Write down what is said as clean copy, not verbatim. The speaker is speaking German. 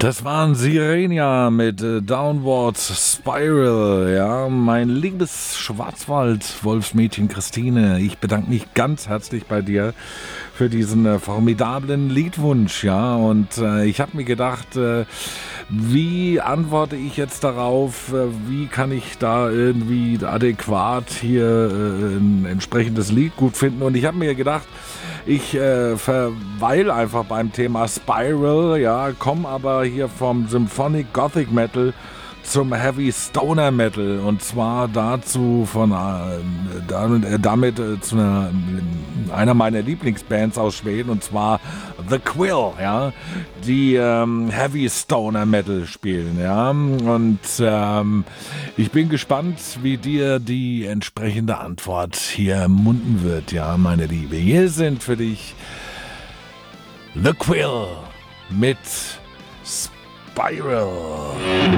Das waren Sirenia mit Downward Spiral, ja, mein liebes Schwarzwald-Wolfsmädchen Christine, ich bedanke mich ganz herzlich bei dir für diesen formidablen Liedwunsch, ja, und ich habe mir gedacht, wie antworte ich jetzt darauf, wie kann ich da irgendwie adäquat hier ein entsprechendes Lied gut finden, und ich habe mir gedacht, ich verweile einfach beim Thema Spiral, ja, komme aber hier vom Symphonic Gothic Metal zum Heavy Stoner Metal, und zwar dazu damit zu einer meiner Lieblingsbands aus Schweden, und zwar The Quill, ja, die Heavy Stoner Metal spielen, ja, und ich bin gespannt, wie dir die entsprechende Antwort hier munden wird, ja, meine Liebe. Hier sind für dich The Quill mit Spiral.